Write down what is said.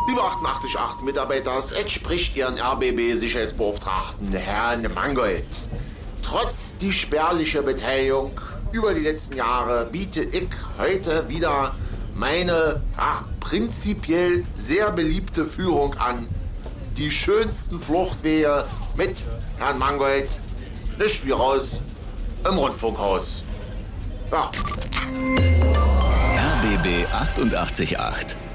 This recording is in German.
über 88,8 Mitarbeiters, es spricht Ihren RBB-Sicherheitsbeauftragten Herrn Mangold. Trotz die spärliche Beteiligung über die letzten Jahre biete ich heute wieder meine prinzipiell sehr beliebte Führung an. Die schönsten Fluchtwege mit Herrn Mangold, das Spiel raus im Rundfunkhaus. Ja. RBB 88,8.